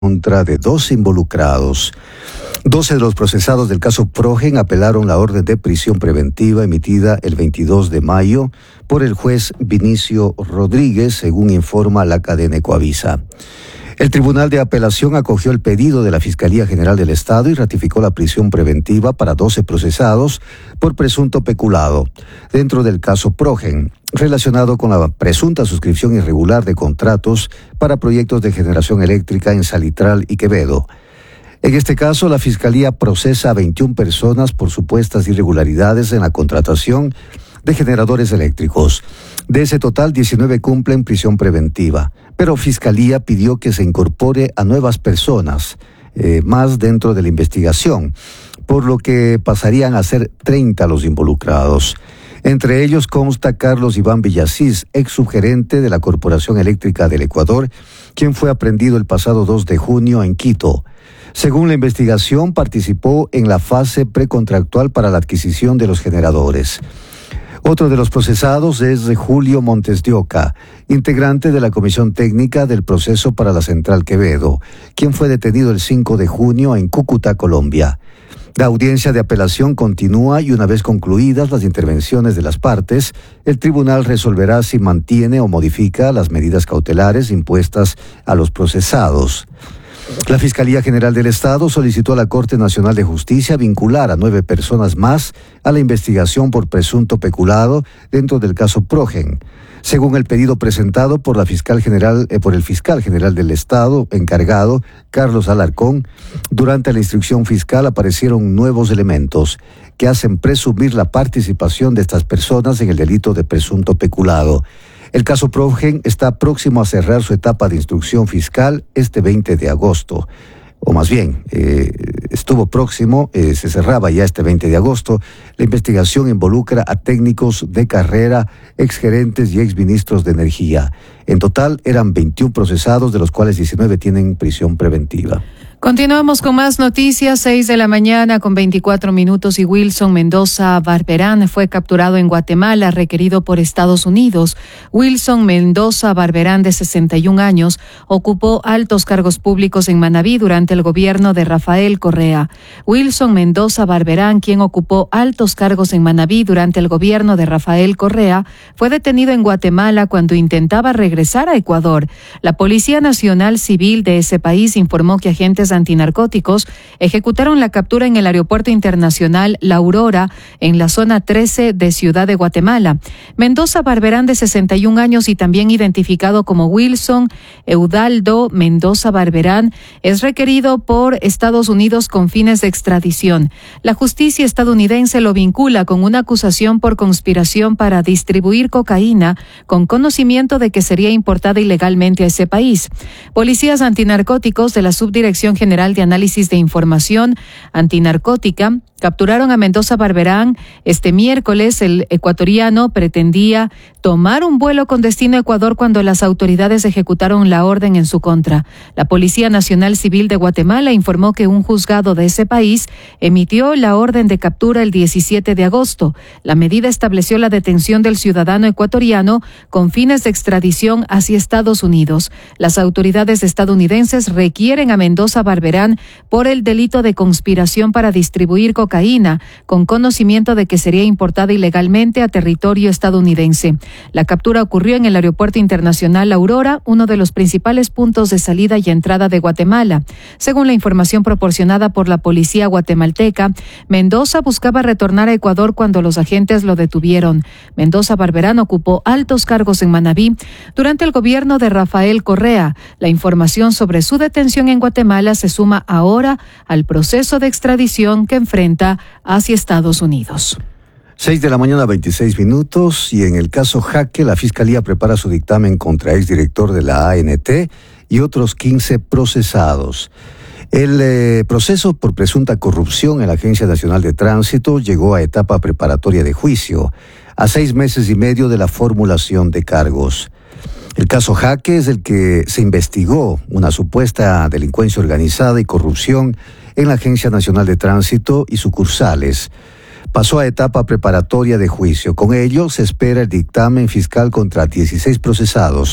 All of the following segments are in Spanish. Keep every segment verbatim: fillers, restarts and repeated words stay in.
contra de dos involucrados. doce de los procesados del caso Progen apelaron la orden de prisión preventiva emitida el veintidós de mayo por el juez Vinicio Rodríguez, según informa la cadena Ecoavisa. El Tribunal de Apelación acogió el pedido de la Fiscalía General del Estado y ratificó la prisión preventiva para doce procesados por presunto peculado dentro del caso Progen, relacionado con la presunta suscripción irregular de contratos para proyectos de generación eléctrica en Salitral y Quevedo. En este caso, la Fiscalía procesa a veintiuna personas por supuestas irregularidades en la contratación de generadores eléctricos. De ese total, diecinueve cumplen prisión preventiva, pero Fiscalía pidió que se incorpore a nuevas personas, eh, más dentro de la investigación, por lo que pasarían a ser treinta los involucrados. Entre ellos consta Carlos Iván Villasís, ex subgerente de la Corporación Eléctrica del Ecuador, quien fue aprehendido el pasado dos de junio en Quito. Según la investigación, participó en la fase precontractual para la adquisición de los generadores. Otro de los procesados es Julio Montes de Oca, integrante de la Comisión Técnica del Proceso para la Central Quevedo, quien fue detenido el cinco de junio en Cúcuta, Colombia. La audiencia de apelación continúa y una vez concluidas las intervenciones de las partes, el tribunal resolverá si mantiene o modifica las medidas cautelares impuestas a los procesados. La Fiscalía General del Estado solicitó a la Corte Nacional de Justicia vincular a nueve personas más a la investigación por presunto peculado dentro del caso Progen. Según el pedido presentado por la fiscal general, eh, por el fiscal general del Estado encargado, Carlos Alarcón, durante la instrucción fiscal aparecieron nuevos elementos que hacen presumir la participación de estas personas en el delito de presunto peculado. El caso Progen está próximo a cerrar su etapa de instrucción fiscal este veinte de agosto, o más bien, eh, estuvo próximo, eh, se cerraba ya este veinte de agosto. La investigación involucra a técnicos de carrera, exgerentes y exministros de energía. En total eran veintiuna procesados, de los cuales diecinueve tienen prisión preventiva. Continuamos con más noticias, seis de la mañana con veinticuatro minutos y Wilson Mendoza Barberán fue capturado en Guatemala, requerido por Estados Unidos. Wilson Mendoza Barberán, de sesenta y un años, ocupó altos cargos públicos en Manabí durante el gobierno de Rafael Correa. Wilson Mendoza Barberán, quien ocupó altos cargos en Manabí durante el gobierno de Rafael Correa, fue detenido en Guatemala cuando intentaba regresar a Ecuador. La Policía Nacional Civil de ese país informó que agentes antinarcóticos ejecutaron la captura en el Aeropuerto Internacional La Aurora, en la zona trece de Ciudad de Guatemala. Mendoza Barberán, de sesenta y un años y también identificado como Wilson Eudaldo Mendoza Barberán, es requerido por Estados Unidos con fines de extradición. La justicia estadounidense lo vincula con una acusación por conspiración para distribuir cocaína con conocimiento de que sería importada ilegalmente a ese país. Policías antinarcóticos de la Subdirección General de Análisis de Información Antinarcótica capturaron a Mendoza Barberán este miércoles. El ecuatoriano pretendía tomar un vuelo con destino a Ecuador cuando las autoridades ejecutaron la orden en su contra. La Policía Nacional Civil de Guatemala informó que un juzgado de ese país emitió la orden de captura el diecisiete de agosto. La medida estableció la detención del ciudadano ecuatoriano con fines de extradición hacia Estados Unidos. Las autoridades estadounidenses requieren a Mendoza Barberán por el delito de conspiración para distribuir cocaína cocaína, con conocimiento de que sería importada ilegalmente a territorio estadounidense. La captura ocurrió en el Aeropuerto Internacional La Aurora, uno de los principales puntos de salida y entrada de Guatemala. Según la información proporcionada por la policía guatemalteca, Mendoza buscaba retornar a Ecuador cuando los agentes lo detuvieron. Mendoza Barberán ocupó altos cargos en Manabí durante el gobierno de Rafael Correa. La información sobre su detención en Guatemala se suma ahora al proceso de extradición que enfrenta hacia Estados Unidos. seis de la mañana, veintiséis minutos, y en el caso Jaque, la Fiscalía prepara su dictamen contra exdirector de la A N T y otros quince procesados. El eh, proceso por presunta corrupción en la Agencia Nacional de Tránsito llegó a etapa preparatoria de juicio, a seis meses y medio de la formulación de cargos. El caso Jaque es el que se investigó una supuesta delincuencia organizada y corrupción en la Agencia Nacional de Tránsito y sucursales. Pasó a etapa preparatoria de juicio. Con ello se espera el dictamen fiscal contra dieciséis procesados,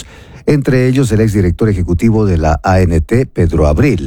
entre ellos el exdirector ejecutivo de la A N T, Pedro Abril.